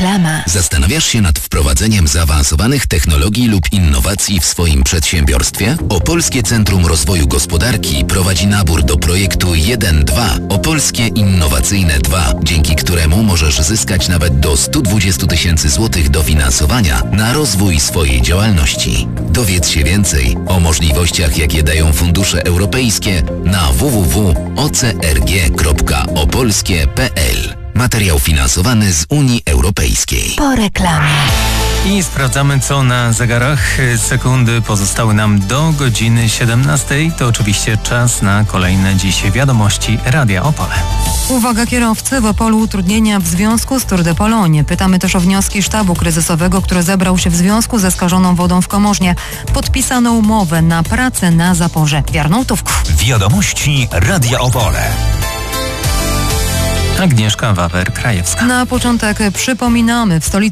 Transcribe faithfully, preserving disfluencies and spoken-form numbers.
Reklama. Zastanawiasz się nad wprowadzeniem zaawansowanych technologii lub innowacji w swoim przedsiębiorstwie? Opolskie Centrum Rozwoju Gospodarki prowadzi nabór do projektu jeden dwa Opolskie Innowacyjne dwa, dzięki któremu możesz zyskać nawet do sto dwadzieścia tysięcy złotych dofinansowania na rozwój swojej działalności. Dowiedz się więcej o możliwościach, jakie dają fundusze europejskie na w w w kropka o c r g kropka opolskie kropka p l. Materiał finansowany z Unii Europejskiej. Po reklamie. I sprawdzamy, co na zegarach. Sekundy pozostały nam do godziny siedemnastej. To oczywiście czas na kolejne dziś wiadomości Radia Opole. Uwaga kierowcy, w Opolu utrudnienia w związku z Tour de Pologne. Pytamy też o wnioski sztabu kryzysowego, który zebrał się w związku ze skażoną wodą w Komorznie. Podpisano umowę na pracę na zaporze w Jarnołtówku. Wiadomości Radia Opole. Agnieszka Wawer-Krajewska. Na początek przypominamy, w stolicy